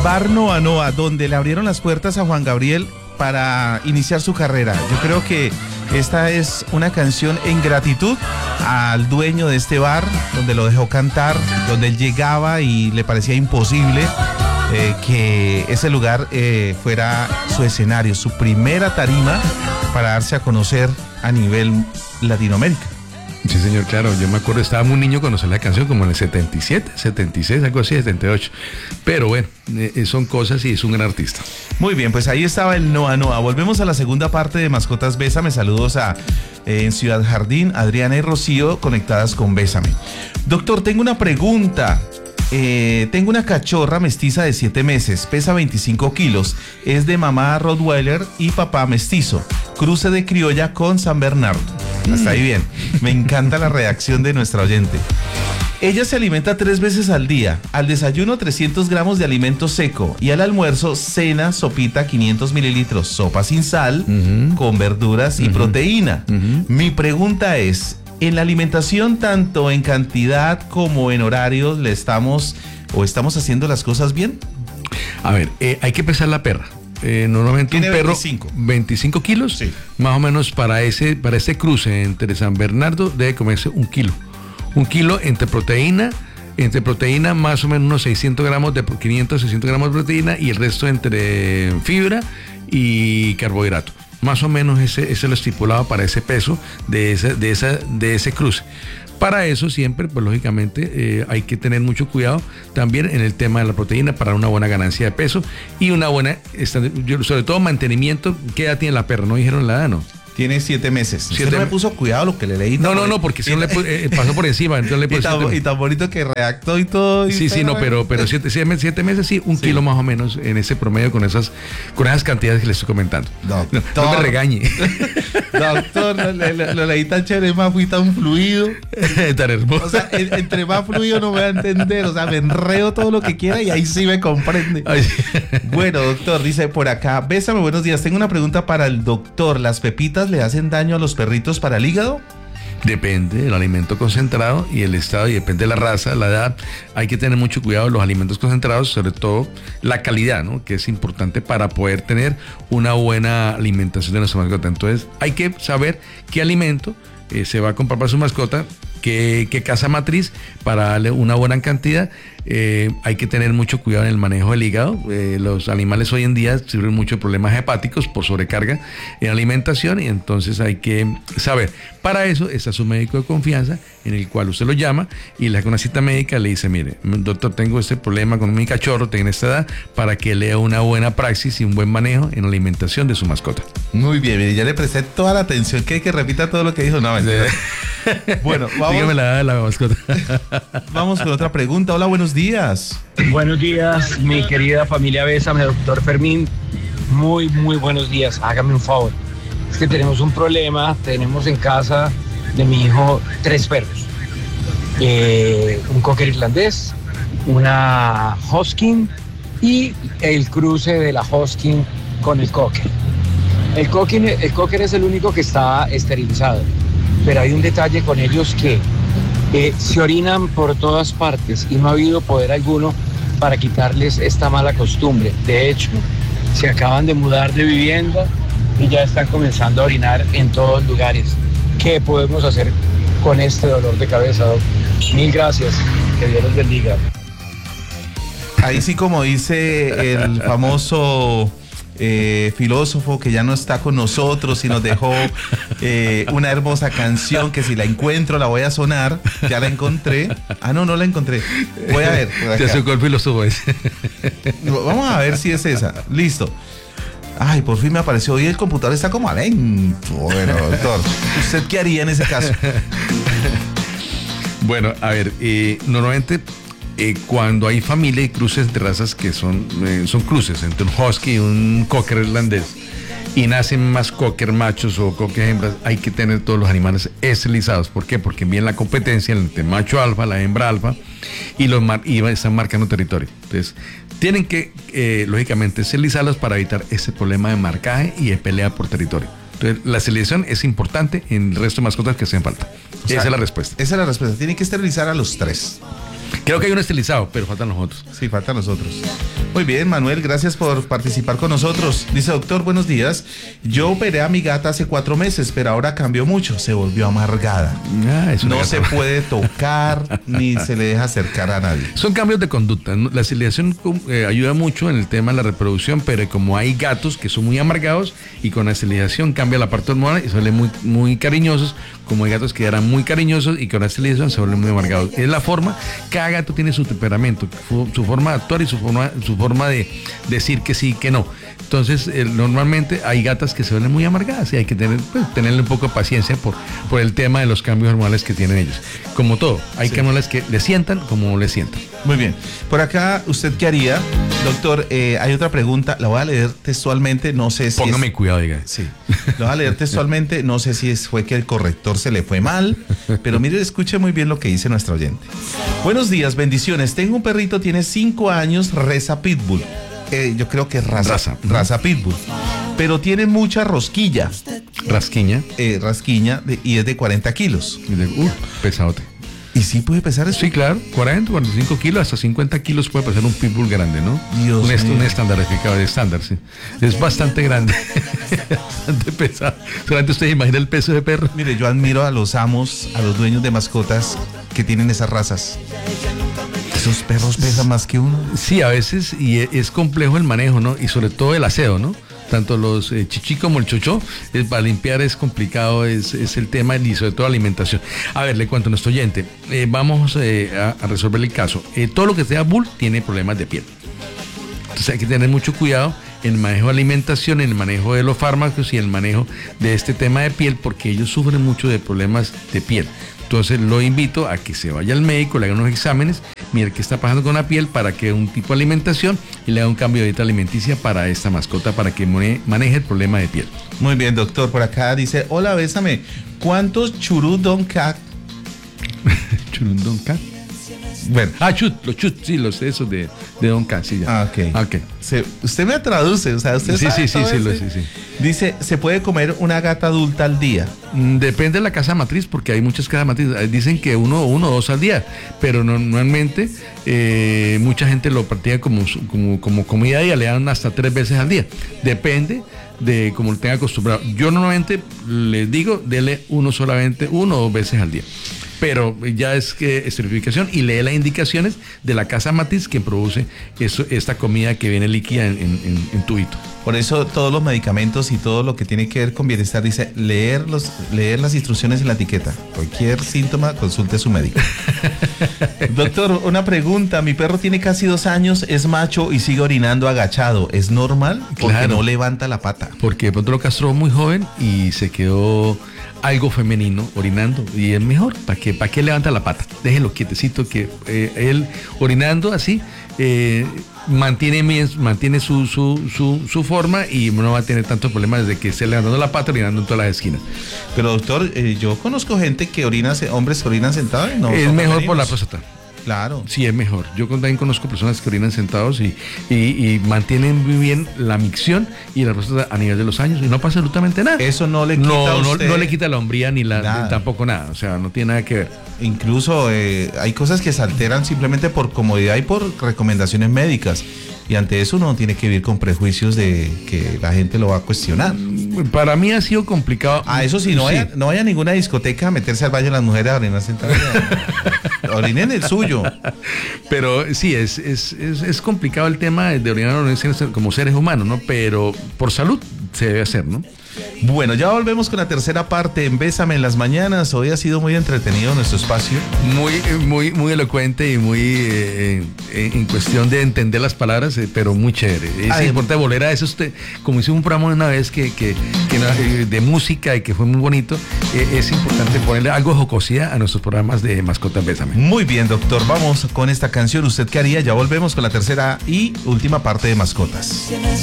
Bar Noa Noa, donde le abrieron las puertas a Juan Gabriel para iniciar su carrera. Yo creo que esta es una canción en gratitud al dueño de este bar, donde lo dejó cantar, donde él llegaba y le parecía imposible que ese lugar fuera su escenario, su primera tarima para darse a conocer a nivel Latinoamérica. Sí, señor, claro, yo me acuerdo, estaba muy niño cuando salió la canción, como en el 77, 76, algo así, 78. Pero bueno, son cosas y es un gran artista. Muy bien, pues ahí estaba el Noa Noa. Volvemos a la segunda parte de Mascotas Bésame. Saludos a en Ciudad Jardín, Adriana y Rocío, conectadas con Bésame. Doctor, tengo una pregunta. Tengo una cachorra mestiza de 7 meses, pesa 25 kilos, es de mamá Rottweiler y papá mestizo, cruce de criolla con San Bernardo. Hasta ahí bien. Me encanta la reacción de nuestra oyente. Ella se alimenta 3 veces al día. Al desayuno 300 gramos de alimento seco y al almuerzo cena, sopita 500 mililitros, sopa sin sal, con verduras y proteína. Mi pregunta es, en la alimentación, tanto en cantidad como en horarios, estamos haciendo las cosas bien? A ver, hay que pesar la perra. Normalmente tiene un perro 25 kilos, sí. Más o menos para ese cruce entre San Bernardo debe comerse 1 kilo. 1 kilo entre proteína más o menos unos 600 gramos de 500, 600 gramos de proteína y el resto entre fibra y carbohidrato. Más o menos ese es lo estipulado para ese peso de ese cruce. Para eso siempre, pues lógicamente, hay que tener mucho cuidado también en el tema de la proteína para una buena ganancia de peso y una buena, sobre todo mantenimiento. ¿Qué edad tiene la perra? ¿No dijeron la edad, no? Tiene 7 meses. Usted no me puso cuidado lo que le leí. No, porque si no le pasó por encima. Entonces y tan bonito que redactó y todo. Sí, no, pero 7 meses sí, 1 kilo más o menos en ese promedio con esas cantidades que le estoy comentando. Doctor, no me regañe. Doctor, lo leí tan chévere, más fui tan fluido. Tan hermoso. O sea, entre más fluido no me va a entender. O sea, me enredo todo lo que quiera y ahí sí me comprende. Ay. Bueno, doctor, dice por acá, Bésame, buenos días. Tengo una pregunta para el doctor. ¿Las pepitas le hacen daño a los perritos para el hígado? Depende del alimento concentrado y el estado, y depende de la raza, la edad. Hay que tener mucho cuidado de los alimentos concentrados, sobre todo la calidad, ¿no? Que es importante para poder tener una buena alimentación de nuestra mascota. Entonces, hay que saber qué alimento se va a comprar para su mascota, qué casa matriz para darle una buena cantidad. Hay que tener mucho cuidado en el manejo del hígado. Los animales hoy en día sufren muchos problemas hepáticos por sobrecarga en alimentación y entonces hay que saber. Para eso está su médico de confianza, en el cual usted lo llama y le hace una cita médica, le dice, mire, doctor, tengo este problema con mi cachorro, tengo esta edad, para que lea una buena praxis y un buen manejo en la alimentación de su mascota. Muy bien, ya le presté toda la atención. ¿Quiere que repita todo lo que dijo? No, bueno, vamos. Dígame la edad de la mascota. Vamos con otra pregunta. Hola, buenos días. Buenos días, mi querida familia Bésame, doctor Fermín. Muy buenos días. Hágame un favor. Es que tenemos un problema. Tenemos en casa de mi hijo 3 perros. Un cocker irlandés, una husky y el cruce de la husky con el cocker. El cocker es el único que está esterilizado. Pero hay un detalle con ellos que se orinan por todas partes y no ha habido poder alguno para quitarles esta mala costumbre. De hecho, se acaban de mudar de vivienda y ya están comenzando a orinar en todos lugares. ¿Qué podemos hacer con este dolor de cabeza, Doc? Mil gracias. Que Dios los bendiga. Ahí sí, como dice el famoso filósofo que ya no está con nosotros y nos dejó una hermosa canción que si la encuentro la voy a sonar. Ya la encontré. No la encontré. Voy a ver. Se acercó el filósofo ese. Vamos a ver si es esa. Listo. Ay, por fin me apareció. Hoy el computador está como lento. Bueno, doctor, ¿usted qué haría en ese caso? Bueno, a ver, normalmente cuando hay familia y cruces de razas que son cruces entre un husky y un cocker irlandés y nacen más cocker machos o cocker hembras, hay que tener todos los animales esterilizados. ¿Por qué? Porque viene la competencia entre macho alfa, la hembra alfa y están marcando territorio. Entonces, tienen que, lógicamente, esterilizarlos para evitar ese problema de marcaje y de pelea por territorio. Entonces, la esterilización es importante en el resto de mascotas que hacen falta. Esa es la respuesta. Esa es la respuesta. Tienen que esterilizar a los 3. Creo que hay un esterilizado, pero faltan los otros. Sí, faltan los otros. Muy bien, Manuel, gracias por participar con nosotros. Dice, doctor, buenos días. Yo operé a mi gata hace 4 meses, pero ahora cambió mucho, se volvió amargada. No se puede tocar ni se le deja acercar a nadie. Son cambios de conducta. La ciliación ayuda mucho en el tema de la reproducción, pero como hay gatos que son muy amargados y con la ciliación cambia la parte hormonal y se vuelven muy, muy cariñosos, como hay gatos que eran muy cariñosos y con la ciliación se vuelven muy amargados. Es la forma, cada gato tiene su temperamento, su forma de actuar y su forma de decir que sí, que no. Entonces, normalmente hay gatas que se vuelven muy amargadas y hay que tenerle un poco de paciencia por el tema de los cambios hormonales que tienen ellos. Como todo, hay canales que le sientan como no le sientan. Muy bien. Por acá, ¿usted qué haría? Doctor, hay otra pregunta, la voy a leer textualmente, no sé si Póngame cuidado, diga. Sí, la voy a leer textualmente, no sé si fue que el corrector se le fue mal, pero mire, escuche muy bien lo que dice nuestra oyente. Buenos días, bendiciones. Tengo un perrito, tiene 5 años, raza Pitbull. Yo creo que es raza Pitbull, pero tiene mucha rosquilla. Rasquiña. Rasquiña y es de 40 kilos. Pesadote. ¿Y sí puede pesar eso? Sí, claro, 40, 45 kilos, hasta 50 kilos puede pesar un pitbull grande, ¿no? Dios mío. Un estandarificado de estándar, sí. Es bastante grande, bastante pesado. Solamente usted imagina el peso de perro. Mire, yo admiro a los amos, a los dueños de mascotas que tienen esas razas. Esos perros pesan más que uno. Sí, a veces, y es complejo el manejo, ¿no? Y sobre todo el aseo, ¿no? Tanto los chichi como el chocho, para limpiar es complicado, es el tema y sobre todo la alimentación. A ver, le cuento a nuestro oyente, vamos a resolver el caso. Todo lo que sea bull tiene problemas de piel. Entonces hay que tener mucho cuidado en el manejo de alimentación, en el manejo de los fármacos y el manejo de este tema de piel, porque ellos sufren mucho de problemas de piel. Entonces lo invito a que se vaya al médico, le haga unos exámenes, mire qué está pasando con la piel para que un tipo de alimentación y le haga un cambio de dieta alimenticia para esta mascota para que maneje el problema de piel. Muy bien, doctor. Por acá dice, hola, bésame. ¿Cuántos churudon cat? ¿Churudon cat? Bueno. Los chut, sí, esos de Don Cat, sí, ya. Ok. Usted me traduce, o sea, usted sabe sí. Dice, ¿se puede comer una gata adulta al día? Depende de la casa matriz, porque hay muchas casas matrices. Dicen que uno o 2 al día, pero normalmente mucha gente lo practica como comida y le dan hasta 3 veces al día. Depende de cómo lo tenga acostumbrado. Yo normalmente les digo, dele solamente 1 o 2 veces al día. Pero ya es que esterificación y lee las indicaciones de la casa matriz que produce esta comida que viene líquida en tubito. Por eso todos los medicamentos y todo lo que tiene que ver con bienestar dice leer las instrucciones en la etiqueta. Cualquier síntoma, consulte a su médico. Doctor, una pregunta. Mi perro tiene casi 2 años, es macho y sigue orinando agachado. ¿Es normal? Porque claro, no levanta la pata. Porque de pronto lo castró muy joven y se quedó algo femenino orinando y es mejor. ¿Para qué levanta la pata? Déjelo quietecito que él orinando así mantiene su forma y no va a tener tantos problemas desde que esté levantando la pata orinando en todas las esquinas. Pero doctor, yo conozco gente que hombres que orinan sentados y no. Es mejor por la próstata. Claro. Sí, es mejor. Yo también conozco personas que orinan sentados y mantienen muy bien la micción y la próstata a nivel de los años y no pasa absolutamente nada. Eso no le quita a usted... no le quita la hombría ni tampoco nada. O sea, no tiene nada que ver. Incluso hay cosas que se alteran simplemente por comodidad y por recomendaciones médicas. Y ante eso uno tiene que vivir con prejuicios de que la gente lo va a cuestionar. Para mí ha sido complicado. Eso sí, no vaya a ninguna discoteca a meterse al baño de las mujeres a orinar sentadas. Orinen el suyo. Pero sí, es complicado el tema de orinar como seres humanos, ¿no? Pero por salud se debe hacer, ¿no? Bueno, ya volvemos con la tercera parte en Bésame en las mañanas. Hoy ha sido muy entretenido nuestro espacio. Muy elocuente y muy en cuestión de entender las palabras, pero muy chévere. Es importante volver a eso. Como hicimos un programa una vez que de música y que fue muy bonito, es importante ponerle algo de jocosidad a nuestros programas de Mascotas Bésame. Muy bien, doctor. Vamos con esta canción. ¿Usted qué haría? Ya volvemos con la tercera y última parte de Mascotas.